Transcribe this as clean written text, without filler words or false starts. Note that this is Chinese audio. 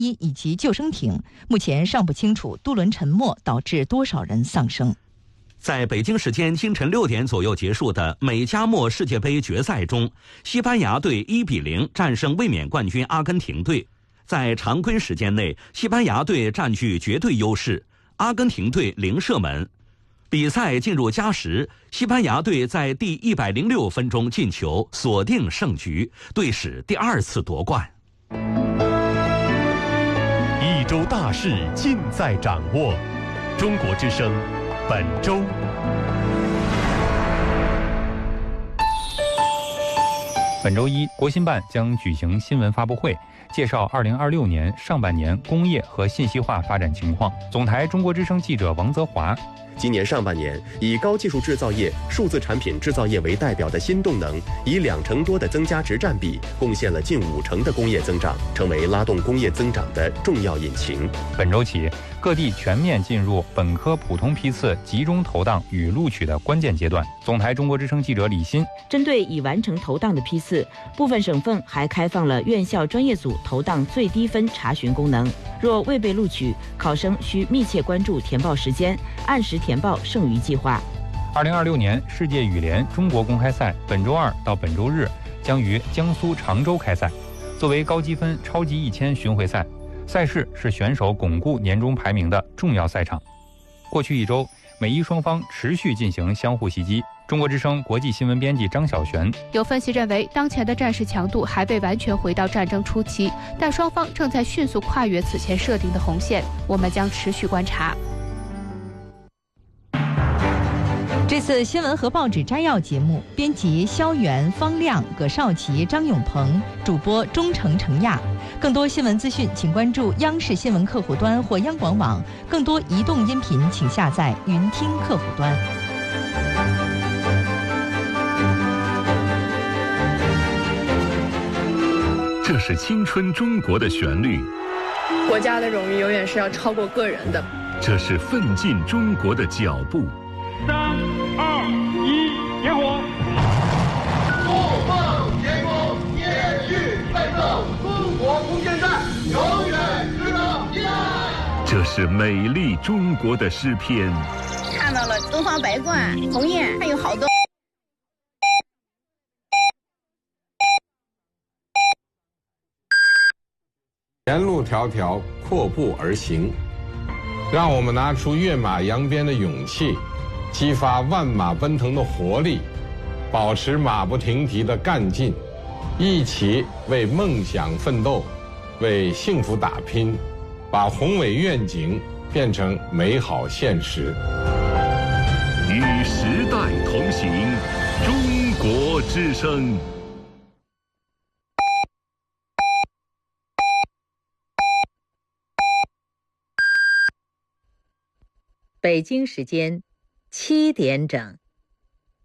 衣以及救生艇，目前尚不清楚渡轮沉没导致多少人丧生。 在北京时间清晨6点左右结束的美加墨世界杯决赛中，西班牙队1-0战胜卫冕冠军阿根廷队。在常规时间内，西班牙队占据绝对优势，阿根廷队零射门。比赛进入加时，西班牙队在第106分钟进球，锁定胜局，队史第2次夺冠。 一周大事尽在掌握，中国之声本周。 本周一，国新办将举行新闻发布会，介绍2026年上半年工业和信息化发展情况。总台中国之声记者王泽华。 今年上半年，以高技术制造业、数字产品制造业为代表的新动能，以20%多的增加值占比，贡献了近50%的工业增长，成为拉动工业增长的重要引擎。 本周起，各地全面进入本科普通批次集中投档与录取的关键阶段。总台中国之声记者李欣。 针对已完成投档的批次，部分省份还开放了院校专业组投档最低分查询功能。若未被录取，考生需密切关注填报时间，按时填报剩余计划。 2026年世界羽联中国公开赛本周2到本周日将于江苏常州开赛。作为高积分超级1000巡回赛，赛事是选手巩固年终排名的重要赛场。过去一周，美伊双方持续进行相互袭击。中国之声国际新闻编辑张晓璇。 有分析认为，当前的战事强度还未完全回到战争初期，但双方正在迅速跨越此前设定的红线，我们将持续观察。 这次新闻和报纸摘要节目，编辑肖元、方亮、葛少奇、张永鹏，主播钟程程亚。更多新闻资讯，请关注央视新闻客户端或央广网。更多移动音频，请下载云听客户端。 这是青春中国的旋律， 国家的荣誉永远是要超过个人的。 这是奋进中国的脚步。 3、2、1，点火！ 不放天空，铁玉奋斗，中国空间站永远值得依赖。 这是美丽中国的诗篇。 看到了东方白鹳、鸿雁，还有好多。 前路迢迢，阔步而行，让我们拿出跃马扬鞭的勇气，激发万马奔腾的活力，保持马不停蹄的干劲，一起为梦想奋斗，为幸福打拼，把宏伟愿景变成美好现实。 与时代同行，中国之声。 北京时间7点整。